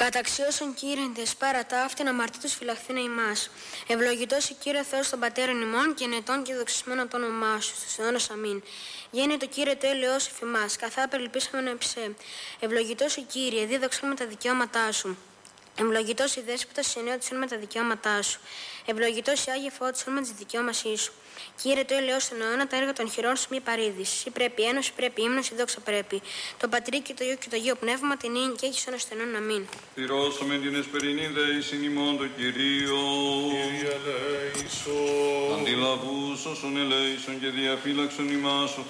Καταξιώσον Κύριε τες παρατά αυτήν αμαρτήτους φυλαχθήνε ημάς. Ευλογητός η Κύριε Θεός των Πατέρων ημών και ενετών και δοξισμένο το όνομά σου στους αιώνας αμήν. Γέννητο Κύριε το έλεος εφημάς, καθά περιλυπήσαμεν εψέ. Ευλογητός η Κύριε, δίδοξον με τα δικαιώματά σου. Ευλογητός η Δέσποτας ενέωτησον με τα δικαιώματά σου. Ευλογητός η Άγιε Φώτισον με τις δικαιώμασή σου. Κύριε το έλεος στον αιώνα, τα έργα των χειρών σου μη παρήδεις. Η πρέπει ένωση, πρέπει ύμνος, η δόξα πρέπει. Το Πατρί και το Υιό και το Αγίο Πνεύμα την ίν και έχει αιώνας στενών. Αμήν. Πυρώσαμε την εσπερινή δεήσιν ημών το Κυρίο. Κύριε ελέησον. Αντιλαβούς όσων ελέησον και διαφύλαξον ημάς ο